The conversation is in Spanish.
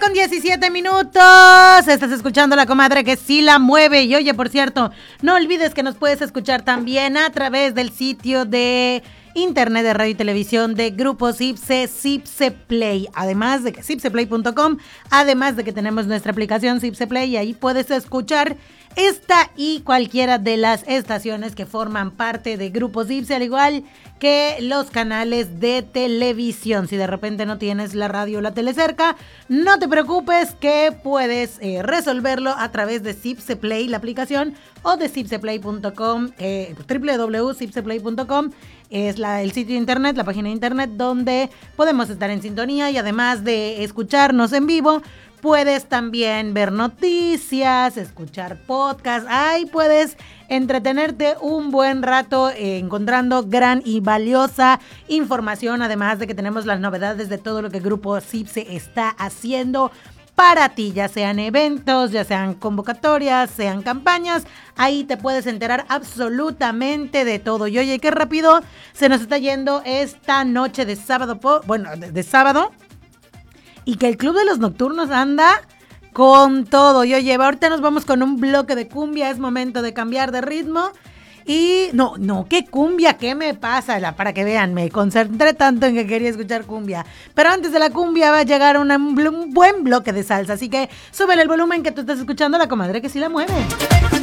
Con 17 minutos, estás escuchando La Comadre que sí la mueve. Y oye, por cierto, no olvides que nos puedes escuchar también a través del sitio de internet de radio y televisión de Grupo Cipse, Cipse Play. Además de que cipseplay.com, además de que tenemos nuestra aplicación Cipse Play y ahí puedes escuchar esta y cualquiera de las estaciones que forman parte de Grupo Cipse, al igual que los canales de televisión. Si de repente no tienes la radio o la tele cerca, no te preocupes que puedes resolverlo a través de Cipse Play, la aplicación, o de cipseplay.com, www.cipseplay.com. Es el sitio de internet, la página de internet donde podemos estar en sintonía y además de escucharnos en vivo, puedes también ver noticias, escuchar podcasts. Ahí puedes entretenerte un buen rato encontrando gran y valiosa información. Además de que tenemos las novedades de todo lo que Grupo Cipse está haciendo para ti, ya sean eventos, ya sean convocatorias, sean campañas. Ahí te puedes enterar absolutamente de todo. Y oye, qué rápido se nos está yendo esta noche de sábado, de sábado. Y que el Club de los Nocturnos anda con todo. Y oye, ahorita nos vamos con un bloque de cumbia. Es momento de cambiar de ritmo. Y no, ¿qué cumbia? ¿Qué me pasa? Para que vean, me concentré tanto en que quería escuchar cumbia. Pero antes de la cumbia va a llegar un buen bloque de salsa. Así que súbele el volumen que tú estás escuchando, La Comadre que sí la mueve.